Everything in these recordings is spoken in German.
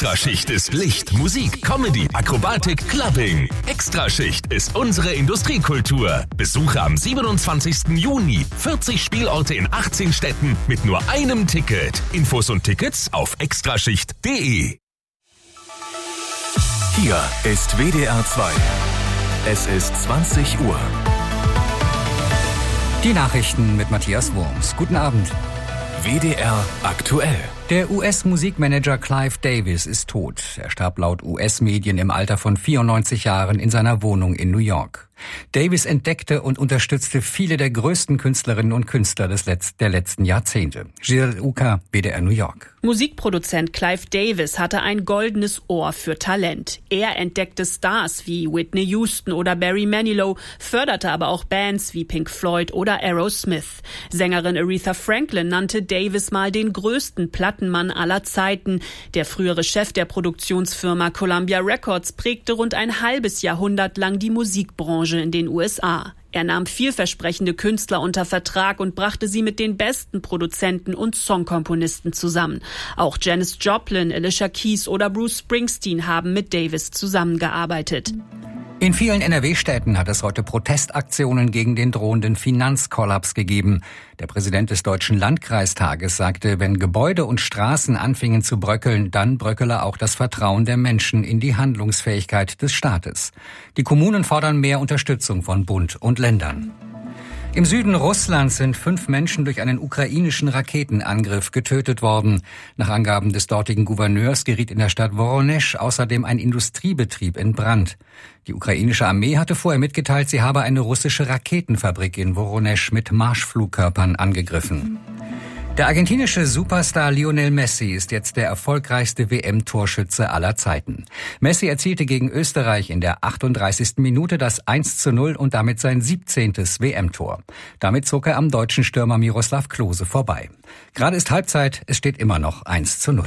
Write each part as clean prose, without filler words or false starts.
Extraschicht ist Licht, Musik, Comedy, Akrobatik, Clubbing. Extraschicht ist unsere Industriekultur. Besuche am 27. Juni 40 Spielorte in 18 Städten mit nur einem Ticket. Infos und Tickets auf extraschicht.de. Hier ist WDR 2. Es ist 20 Uhr. Die Nachrichten mit Matthias Wurms. Guten Abend. WDR aktuell. Der US-Musikmanager Clive Davis ist tot. Er starb laut US-Medien im Alter von 94 Jahren in seiner Wohnung in New York. Davis entdeckte und unterstützte viele der größten Künstlerinnen und Künstler der letzten Jahrzehnte. Giselle Uka, WDR New York. Musikproduzent Clive Davis hatte ein goldenes Ohr für Talent. Er entdeckte Stars wie Whitney Houston oder Barry Manilow, förderte aber auch Bands wie Pink Floyd oder Aerosmith. Sängerin Aretha Franklin nannte Davis mal den größten Plattenmann aller Zeiten. Der frühere Chef der Produktionsfirma Columbia Records prägte rund ein halbes Jahrhundert lang die Musikbranche in den USA. Er nahm vielversprechende Künstler unter Vertrag und brachte sie mit den besten Produzenten und Songkomponisten zusammen. Auch Janis Joplin, Alicia Keys oder Bruce Springsteen haben mit Davis zusammengearbeitet. In vielen NRW-Städten hat es heute Protestaktionen gegen den drohenden Finanzkollaps gegeben. Der Präsident des Deutschen Landkreistages sagte, wenn Gebäude und Straßen anfingen zu bröckeln, dann bröckele auch das Vertrauen der Menschen in die Handlungsfähigkeit des Staates. Die Kommunen fordern mehr Unterstützung von Bund und Ländern. Im Süden Russlands sind 5 Menschen durch einen ukrainischen Raketenangriff getötet worden. Nach Angaben des dortigen Gouverneurs geriet in der Stadt Woronesch außerdem ein Industriebetrieb in Brand. Die ukrainische Armee hatte vorher mitgeteilt, sie habe eine russische Raketenfabrik in Woronesch mit Marschflugkörpern angegriffen. Der argentinische Superstar Lionel Messi ist jetzt der erfolgreichste WM-Torschütze aller Zeiten. Messi erzielte gegen Österreich in der 38. Minute das 1:0 und damit sein 17. WM-Tor. Damit zog er am deutschen Stürmer Miroslav Klose vorbei. Gerade ist Halbzeit, es steht immer noch 1:0.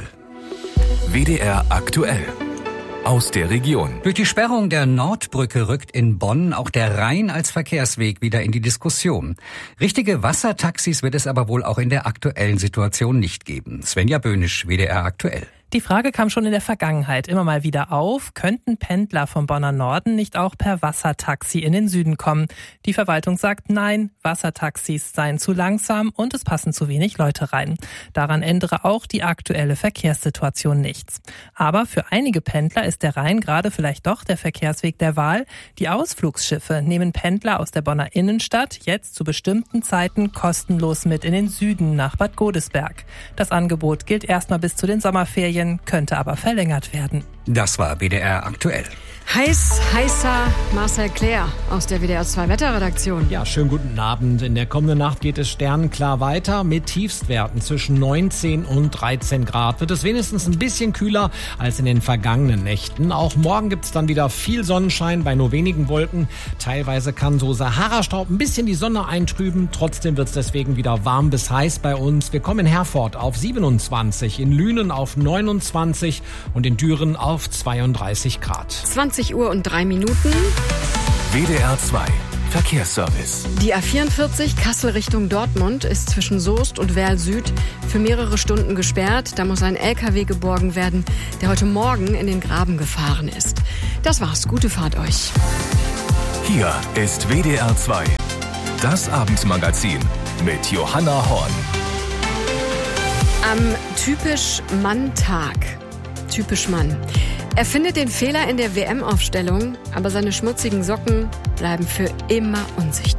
WDR aktuell. Aus der Region. Durch die Sperrung der Nordbrücke rückt in Bonn auch der Rhein als Verkehrsweg wieder in die Diskussion. Richtige Wassertaxis wird es aber wohl auch in der aktuellen Situation nicht geben. Svenja Böhnisch, WDR aktuell. Die Frage kam schon in der Vergangenheit immer mal wieder auf, könnten Pendler vom Bonner Norden nicht auch per Wassertaxi in den Süden kommen? Die Verwaltung sagt nein, Wassertaxis seien zu langsam und es passen zu wenig Leute rein. Daran ändere auch die aktuelle Verkehrssituation nichts. Aber für einige Pendler ist der Rhein gerade vielleicht doch der Verkehrsweg der Wahl. Die Ausflugsschiffe nehmen Pendler aus der Bonner Innenstadt jetzt zu bestimmten Zeiten kostenlos mit in den Süden nach Bad Godesberg. Das Angebot gilt erstmal bis zu den Sommerferien, könnte aber verlängert werden. Das war WDR aktuell. Heißer Marcel Claire aus der WDR 2 Wetterredaktion. Ja, schönen guten Abend. In der kommenden Nacht geht es sternenklar weiter. Mit Tiefstwerten zwischen 19 und 13 Grad wird es wenigstens ein bisschen kühler als in den vergangenen Nächten. Auch morgen gibt es dann wieder viel Sonnenschein bei nur wenigen Wolken. Teilweise kann so Sahara-Staub ein bisschen die Sonne eintrüben. Trotzdem wird es deswegen wieder warm bis heiß bei uns. Wir kommen in Herford auf 27, in Lünen auf 29 und in Düren auf 32 Grad. 20 Uhr und 3 Minuten. WDR 2 Verkehrsservice. Die A44 Kassel Richtung Dortmund ist zwischen Soest und Werl Süd für mehrere Stunden gesperrt. Da muss ein LKW geborgen werden, der heute Morgen in den Graben gefahren ist. Das war's. Gute Fahrt euch. Hier ist WDR 2. Das Abendmagazin mit Johanna Horn. Am Typisch Mann-Tag. Typisch Mann. Er findet den Fehler in der WM-Aufstellung, aber seine schmutzigen Socken bleiben für immer unsichtbar.